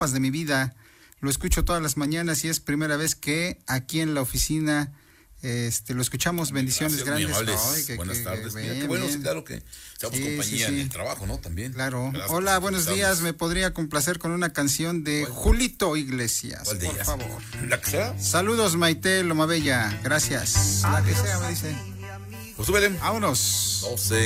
de mi vida. Lo escucho todas las mañanas y es primera vez que aquí en la oficina lo escuchamos. Bendiciones. Gracias, grandes. Ay, buenas tardes. Qué bueno, sí, claro que seamos compañía en el trabajo, ¿no? También. Claro. Gracias, hola, buenos días. ¿Me podría complacer con una canción de Julito Iglesias? ¿Cuál de por ellas? favor. ¿La que sea? Saludos, Maite Lomabella. Gracias. La que sea, me dice. Pues súbele. Vámonos. 12.